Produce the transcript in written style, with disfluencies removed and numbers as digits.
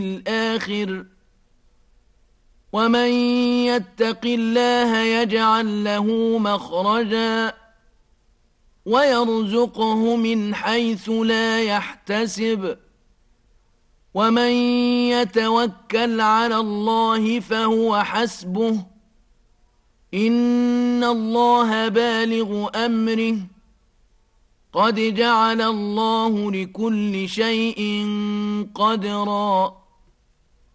الآخر ومن يتق الله يجعل له مخرجا ويرزقه من حيث لا يحتسب ومن يتوكل على الله فهو حسبه إن الله بالغ أمره قد جعل الله لكل شيء قدرا